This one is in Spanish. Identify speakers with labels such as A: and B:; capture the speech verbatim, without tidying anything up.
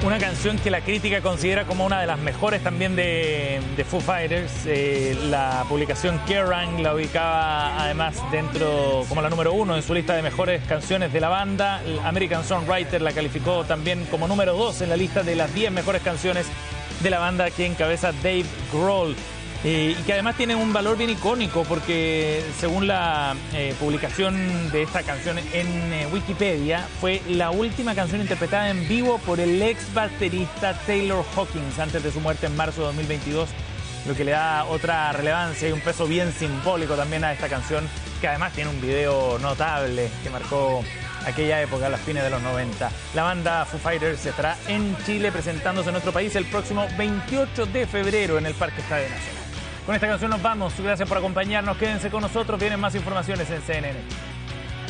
A: Una canción que la crítica considera como una de las mejores también de, de Foo Fighters. Eh, la publicación Kerrang la ubicaba además dentro como la número uno en su lista de mejores canciones de la banda. El American Songwriter la calificó también como número dos en la lista de las diez mejores canciones de la banda que encabeza Dave Grohl. Eh, y que además tiene un valor bien icónico porque según la eh, publicación de esta canción en eh, Wikipedia, fue la última canción interpretada en vivo por el ex baterista Taylor Hawkins antes de su muerte en marzo de dos mil veintidós, lo que le da otra relevancia y un peso bien simbólico también a esta canción, que además tiene un video notable que marcó aquella época, a las fines de los noventa. La banda Foo Fighters estará en Chile presentándose en nuestro país el próximo veintiocho de febrero en el Parque Estadio Nacional. Con esta canción nos vamos. Gracias por acompañarnos. Quédense con nosotros. Vienen más informaciones en C N N.